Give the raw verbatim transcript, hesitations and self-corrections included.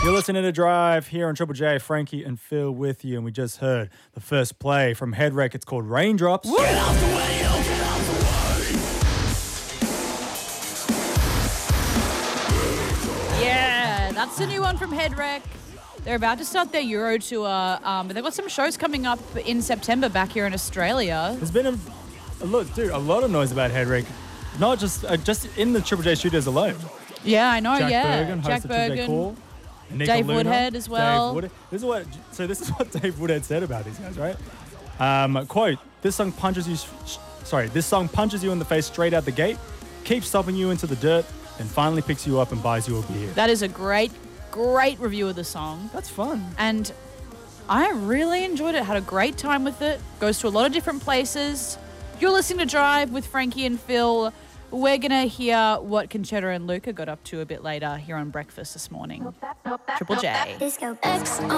You're listening to Drive here on Triple J. Frankie and Phil with you, and we just heard the first play from Headwreck. It's called Raindrops. Get out the way, oh, get out the way. Yeah, that's the new one from Headwreck. They're about to start their Euro tour, um, but they've got some shows coming up in September back here in Australia. There's been a, a lot, dude, a lot of noise about Headwreck, not just uh, just in the Triple J studios alone. Yeah, I know. Jack yeah, Bergen, Jack host of Triple J Bergen, Cool, Nico Dave Luna, Woodhead as well. Dave Woodhead. This is what. So this is what Dave Woodhead said about these guys, right? Um, quote: This song punches you. Sorry, this song punches you in the face straight out the gate, keeps stomping you into the dirt, and finally picks you up and buys you a beer. That is a great, great review of the song. That's fun. And I really enjoyed it. Had a great time with it. Goes to a lot of different places. You're listening to Drive with Frankie and Phil. We're going to hear what Conchetta and Luca got up to a bit later here on Breakfast this morning. Triple J. Disco X